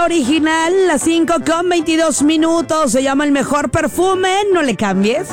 original, las 5:22. Se llama El Mejor Perfume. No le cambies.